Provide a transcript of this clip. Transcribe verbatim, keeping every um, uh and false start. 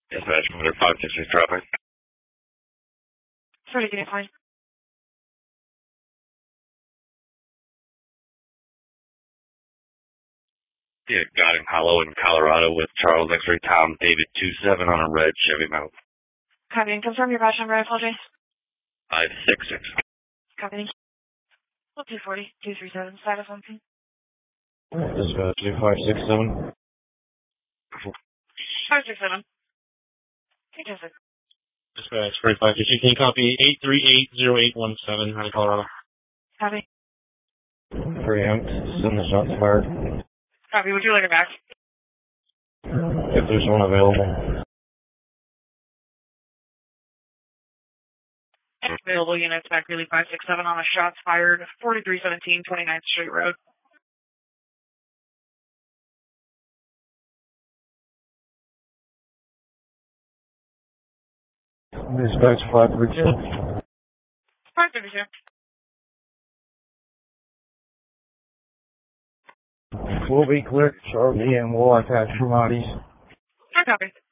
Dispatch, Motor five six six traffic. Sorry, give me a fine. Yeah, Garden Hollow in Colorado with Charles X-Ray Tom David two seven on a red Chevy Mount. Copy, and confirm your batch number, I apologize. five six six. Copy. Well, two forty, two three seven, status one P. Dispatch, five six seven. five six seven. Fantastic. Dispatch, five six seven. Can you copy eight three eight zero eight one seven out of Colorado? Copy. Preempt, send the shots fired. Copy, would you like it back? If there's one available. Available units back really five six seven on a shots fired, forty-three seventeen, twenty-ninth Street Road. Dispatch five three two. five thirty-two. We'll be clear shortly and we'll attach Ramades. I copy.